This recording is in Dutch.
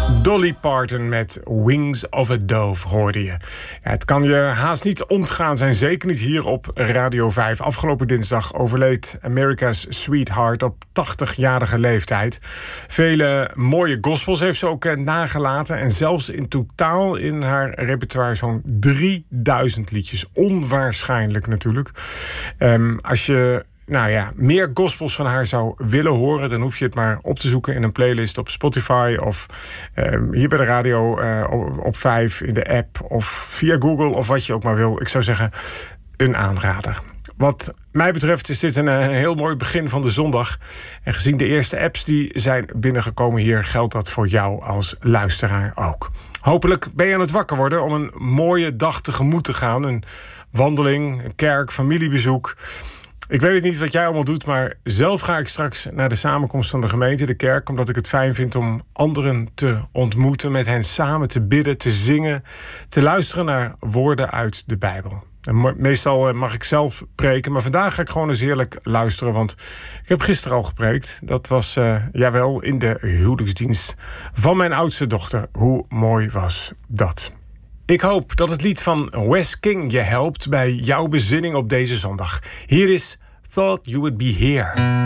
Dolly Parton met Wings of a Dove hoorde je. Ja, het kan je haast niet ontgaan zijn, zeker niet hier op Radio 5. Afgelopen dinsdag overleed America's Sweetheart op 80-jarige leeftijd. Vele mooie gospels heeft ze ook nagelaten. En zelfs in totaal in haar repertoire zo'n 3000 liedjes. Onwaarschijnlijk natuurlijk. Als je meer gospels van haar zou willen horen, dan hoef je het maar op te zoeken in een playlist op Spotify of hier bij de radio op 5 in de app of via Google of wat je ook maar wil. Ik zou zeggen, een aanrader. Wat mij betreft is dit een heel mooi begin van de zondag. En gezien de eerste apps die zijn binnengekomen hier, geldt dat voor jou als luisteraar ook. Hopelijk ben je aan het wakker worden om een mooie dag tegemoet te gaan. Een wandeling, een kerk, familiebezoek. Ik weet het niet wat jij allemaal doet, maar zelf ga ik straks naar de samenkomst van de gemeente, de kerk, omdat ik het fijn vind om anderen te ontmoeten, met hen samen te bidden, te zingen, te luisteren naar woorden uit de Bijbel. En meestal mag ik zelf preken, maar vandaag ga ik gewoon eens heerlijk luisteren, want ik heb gisteren al gepreekt. Dat was, in de huwelijksdienst van mijn oudste dochter. Hoe mooi was dat? Ik hoop dat het lied van Wes King je helpt bij jouw bezinning op deze zondag. Hier is Thought You Would Be Here.